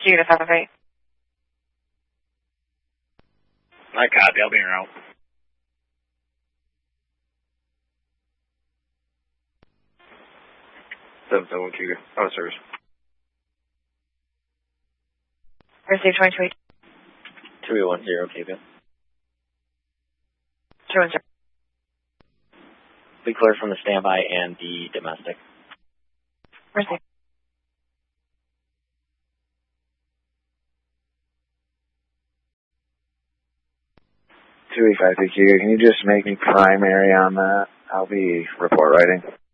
Q to 558. I copy. I'll be en route. 771 Cougar. On service. Receive 22. 2810 KBL. 210. Be clear from the standby and the domestic. Receive. Cougar, can you just make me primary on that? I'll be report writing.